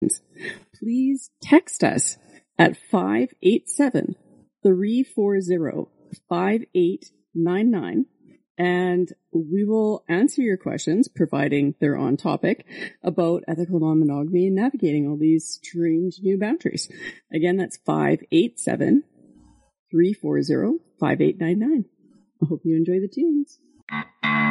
please text us at 587-340-5899, and we will answer your questions, providing they're on topic, about ethical non-monogamy and navigating all these strange new boundaries. Again, that's 587-340-5899. I hope you enjoy the tunes.